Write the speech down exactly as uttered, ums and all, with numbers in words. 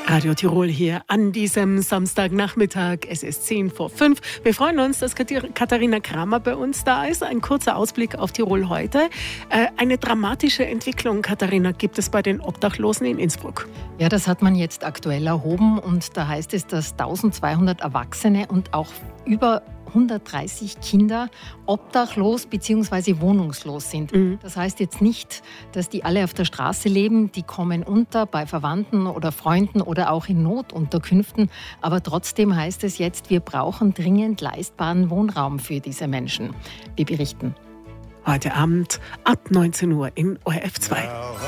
Radio Tirol hier an diesem Samstagnachmittag. Es ist zehn vor fünf. Wir freuen uns, dass Katharina Kramer bei uns da ist. Ein kurzer Ausblick auf Tirol heute. Äh, eine dramatische Entwicklung, Katharina, gibt es bei den Obdachlosen in Innsbruck. Ja, das hat man jetzt aktuell erhoben und da heißt es, dass eintausendzweihundert Erwachsene und auch über hundertdreißig Kinder obdachlos bzw. wohnungslos sind. Mhm. Das heißt jetzt nicht, dass die alle auf der Straße leben. Die kommen unter bei Verwandten oder Freunden oder auch in Notunterkünften. Aber trotzdem heißt es jetzt, wir brauchen dringend leistbaren Wohnraum für diese Menschen. Wir berichten. Heute Abend ab neunzehn Uhr in O R F zwei.